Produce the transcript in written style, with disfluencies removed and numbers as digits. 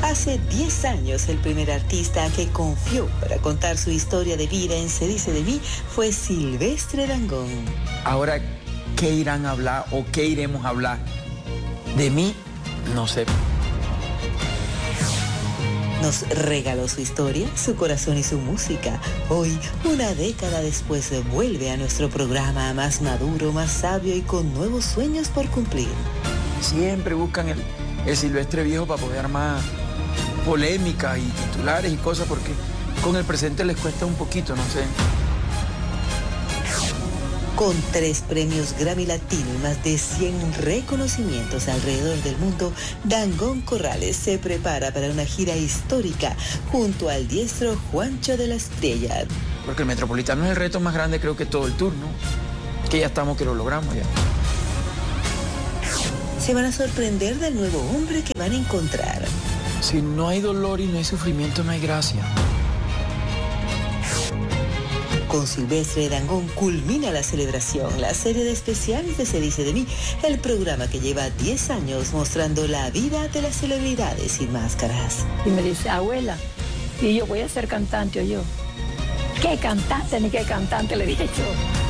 Hace 10 años, el primer artista que confió para contar su historia de vida en Se dice de mí fue Silvestre Dangond. Ahora, ¿qué irán a hablar o qué iremos a hablar? De mí, no sé. Nos regaló su historia, su corazón y su música. Hoy, una década después, vuelve a nuestro programa más maduro, más sabio y con nuevos sueños por cumplir. Siempre buscan el Silvestre viejo para poder armar polémicas y titulares y cosas, porque con el presente les cuesta un poquito, no sé. Con 3 premios Grammy Latino y más de 100 reconocimientos alrededor del mundo, Dangond Corrales se prepara para una gira histórica junto al diestro Juancho de la Estrella. Porque el Metropolitano es el reto más grande, creo que todo el tour, ¿no? Que ya estamos, que lo logramos ya. Se van a sorprender del nuevo hombre que van a encontrar. Si no hay dolor y no hay sufrimiento, no hay gracia. Con Silvestre Dangond culmina la celebración, la serie de especiales de Se dice de mí, el programa que lleva 10 años mostrando la vida de las celebridades sin máscaras. Y me dice, abuela, y yo voy a ser cantante, o yo. ¿Qué cantante ni qué cantante? Le dije yo.